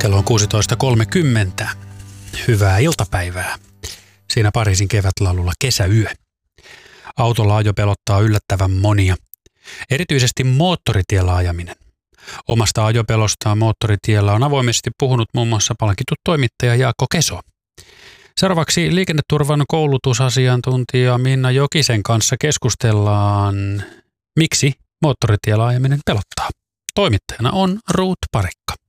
Kello on 16.30. Hyvää iltapäivää. Siinä Pariisin kevätlaululla Kesäyö. Autolla ajo pelottaa yllättävän monia. Erityisesti moottoritiellä ajaminen. Omasta ajopelostaan moottoritiellä on avoimesti puhunut muun muassa palkittu toimittaja Jaakko Keso. Seuraavaksi liikenneturvan koulutusasiantuntija Minna Jokisen kanssa keskustellaan, miksi moottoritiellä ajaminen pelottaa. Toimittajana on Ruut Parikka.